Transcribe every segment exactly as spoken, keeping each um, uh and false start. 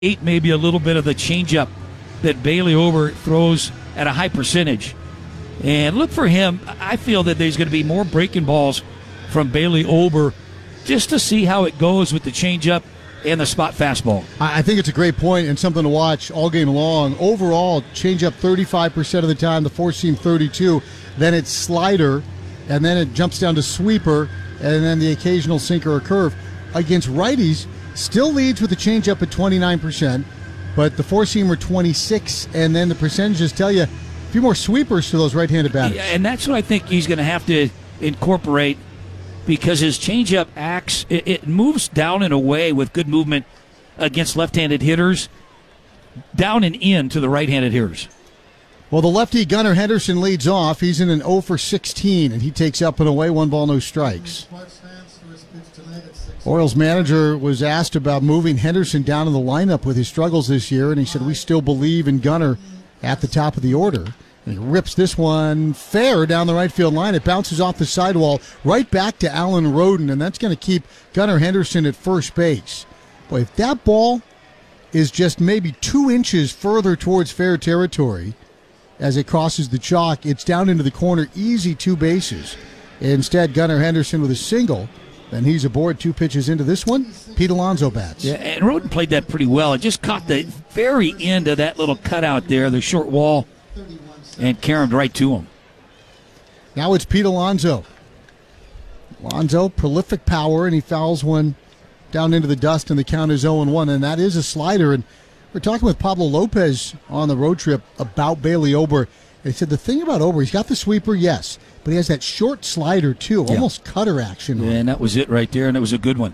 Eight, maybe a little bit of the changeup that Bailey Ober throws at a high percentage. And look for him. I feel that there's going to be more breaking balls from Bailey Ober just to see how it goes with the changeup and the spot fastball. I think it's a great point and something to watch all game long. Overall, changeup thirty-five percent of the time, the four-seam thirty-two. Then it's slider, and then it jumps down to sweeper, and then the occasional sinker or curve. Against righties, still leads with the changeup at twenty-nine percent, but the four-seamer twenty-six, and then the percentages tell you a few more sweepers to those right-handed batters. Yeah, and that's what I think he's going to have to incorporate, because his changeup acts, it, it moves down and away with good movement against left-handed hitters, down and in to the right-handed hitters. Well, the lefty Gunnar Henderson leads off. He's in an oh for sixteen, and he takes up and away, one ball, no strikes. Orioles manager was asked about moving Henderson down in the lineup with his struggles this year, and he said, we still believe in Gunnar at the top of the order. And he rips this one fair down the right field line. It bounces off the sidewall right back to Alan Roden, and that's going to keep Gunnar Henderson at first base. Boy, if that ball is just maybe two inches further towards fair territory as it crosses the chalk, it's down into the corner, easy two bases. Instead, Gunnar Henderson with a single. And he's aboard two pitches into this one. Pete Alonso bats. Yeah, and Roden played that pretty well. It just caught the very end of that little cutout there, the short wall, and caromed right to him. Now it's Pete Alonso. Alonso, prolific power, and he fouls one down into the dust, and the count is oh and one, and that is a slider. And we're talking with Pablo Lopez on the road trip about Bailey Ober. They said the thing about Ober, he's got the sweeper, yes, but he has that short slider, too, yeah. almost cutter action. Yeah, and that was it right there, and it was a good one.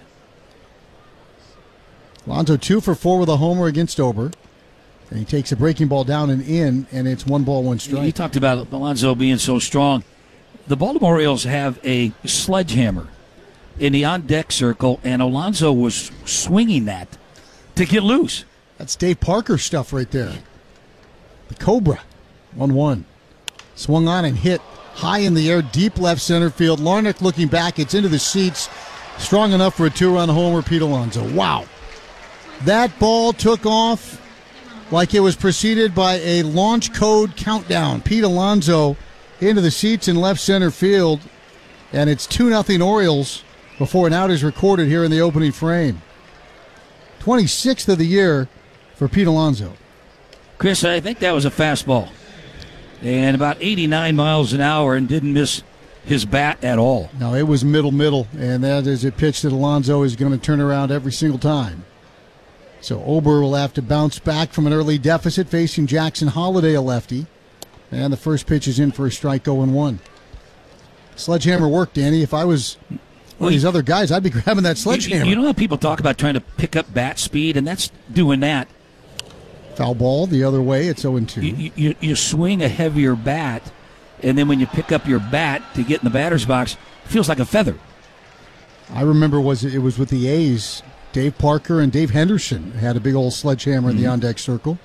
Alonso two for four with a homer against Ober. And he takes a breaking ball down and in, and it's one ball, one strike. You talked about Alonso being so strong. The Baltimore Orioles have a sledgehammer in the on-deck circle, and Alonso was swinging that to get loose. That's Dave Parker stuff right there. The Cobra, one one. Swung on and hit high in the air, deep left center field. Larnach looking back. It's into the seats. Strong enough for a two-run homer, Pete Alonso. Wow. That ball took off like it was preceded by a launch code countdown. Pete Alonso into the seats in left center field, and it's two nothing Orioles before an out is recorded here in the opening frame. twenty-sixth of the year for Pete Alonso. Chris, I think that was a fastball. And about eighty-nine miles an hour, and didn't miss his bat at all. No, it was middle, middle, and that is a pitch that Alonso is going to turn around every single time. So Ober will have to bounce back from an early deficit facing Jackson Holiday, a lefty. And the first pitch is in for a strike, oh and one. Sledgehammer work, Danny. If I was one well, of these other guys, I'd be grabbing that sledgehammer. You, you know how people talk about trying to pick up bat speed, and that's doing that. Foul ball the other way, it's oh and two. You, you, you swing a heavier bat, and then when you pick up your bat to get in the batter's box, it feels like a feather. I remember was it was with the A's. Dave Parker and Dave Henderson had a big old sledgehammer mm-hmm. in the on-deck circle.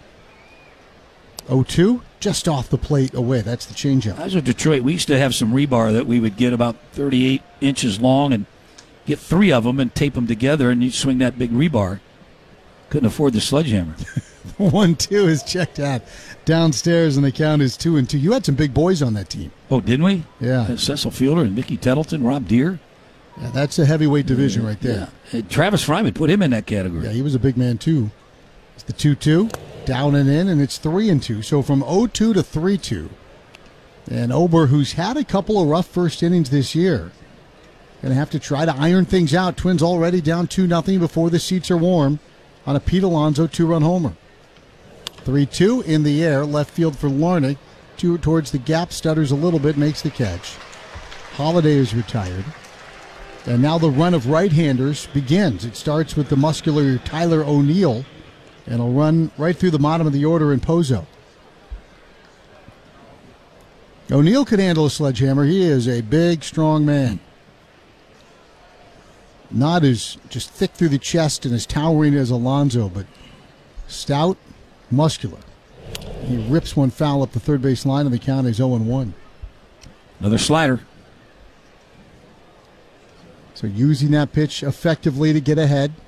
oh two, just off the plate away. That's the changeup. I was in Detroit. We used to have some rebar that we would get about thirty-eight inches long and get three of them and tape them together, and you'd swing that big rebar. Couldn't afford the sledgehammer. one two is checked out downstairs, and the count is two and two. You had some big boys on that team. Oh, didn't we? Yeah. Uh, Cecil Fielder and Mickey Tettleton, Rob Deere. Yeah, that's a heavyweight division right there. Yeah. Uh, Travis Fryman put him in that category. Yeah, he was a big man too. It's the two two, down and in, and it's three and two. So from oh two to three two. And Ober, who's had a couple of rough first innings this year, going to have to try to iron things out. Twins already down two nothing before the seats are warm on a Pete Alonso two-run homer. three two in the air, left field for Larnach. Two towards the gap, stutters a little bit, makes the catch. Holiday is retired. And now the run of right-handers begins. It starts with the muscular Tyler O'Neill, and he'll run right through the bottom of the order in Pozo. O'Neill could handle a sledgehammer. He is a big, strong man. Not as just thick through the chest and as towering as Alonso, but stout, muscular. He rips one foul up the third base line, and the count is oh and one. Another slider. So using that pitch effectively to get ahead.